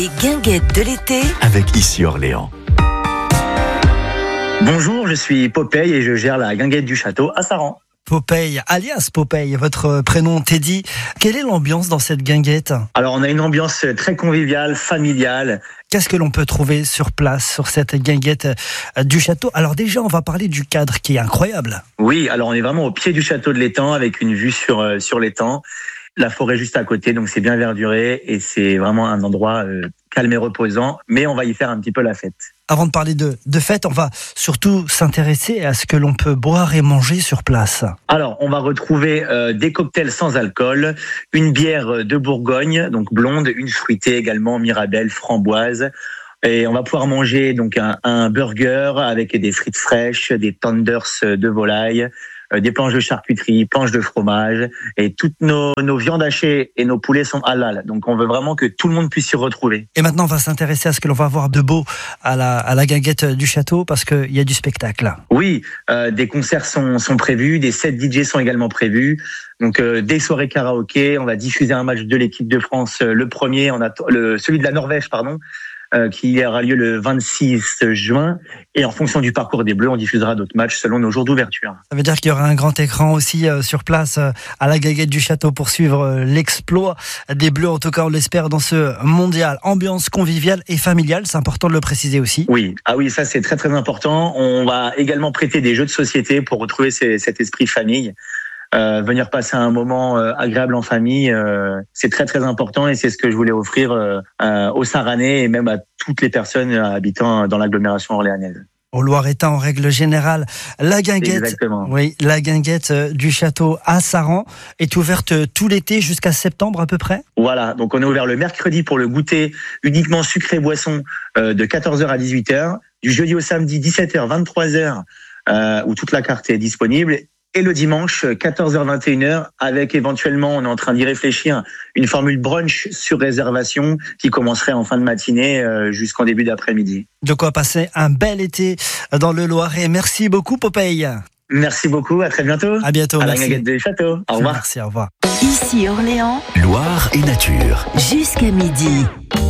Les guinguettes de l'été avec Ici Orléans. Bonjour, je suis Popeye et je gère la guinguette du château à Saran. Popeye, alias Popeye, votre prénom Teddy. Quelle est l'ambiance dans cette guinguette ? Alors on a une ambiance très conviviale, familiale. Qu'est-ce que l'on peut trouver sur place, sur cette guinguette du château ? Alors déjà, on va parler du cadre qui est incroyable. Oui, alors on est vraiment au pied du château de l'Étang avec une vue sur l'Étang. La forêt juste à côté, donc c'est bien verduré et c'est vraiment un endroit calme et reposant, mais on va y faire un petit peu la fête. Avant de parler de fête, on va surtout s'intéresser à ce que l'on peut boire et manger sur place. Alors, on va retrouver des cocktails sans alcool, une bière de Bourgogne, donc blonde, une fruitée également, Mirabelle, framboise. Et on va pouvoir manger donc un burger avec des frites fraîches, des tenders de volaille, des planches de charcuterie, planches de fromage. Et toutes nos viandes hachées et nos poulets sont halal. Donc on veut vraiment que tout le monde puisse s'y retrouver. Et maintenant, on va s'intéresser à ce que l'on va voir de beau à la guinguette du château, parce qu'il y a du spectacle. Oui, des concerts sont prévus, des sets DJ sont également prévus. Donc des soirées karaoké, on va diffuser un match de l'équipe de France, le premier, celui de la Norvège, qui aura lieu le 26 juin. Et en fonction du parcours des Bleus, on diffusera d'autres matchs selon nos jours d'ouverture. Ça veut dire qu'il y aura un grand écran aussi sur place à la guinguette du château pour suivre l'exploit des Bleus, en tout cas on l'espère, dans ce mondial. Ambiance conviviale et familiale, c'est important de le préciser aussi. Oui, ça c'est très très important. On va également prêter des jeux de société pour retrouver cet esprit famille. Venir passer un moment agréable en famille, c'est très très important et c'est ce que je voulais offrir aux Saranais et même à toutes les personnes habitant dans l'agglomération orléanaise. Au Loiretain, en règle générale, la guinguette du château à Saran est ouverte tout l'été jusqu'à septembre à peu près. Voilà, donc on est ouvert le mercredi pour le goûter uniquement sucré boisson de 14h à 18h, du jeudi au samedi 17h 23h où toute la carte est disponible. Et le dimanche, 14h-21h, avec éventuellement, on est en train d'y réfléchir, une formule brunch sur réservation qui commencerait en fin de matinée jusqu'en début d'après-midi. De quoi passer un bel été dans le Loiret. Merci beaucoup, Popeye. Merci beaucoup, à très bientôt. À bientôt, à merci. La guinguette du château. Au revoir. Merci, au revoir. Ici Orléans, Loire et nature. jusqu'à midi.